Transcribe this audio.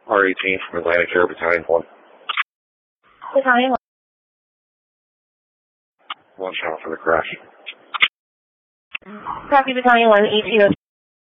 R18 from Atlantic Air Battalion 1. Battalion 1. One shot for the crash. Copy Battalion 1, ETO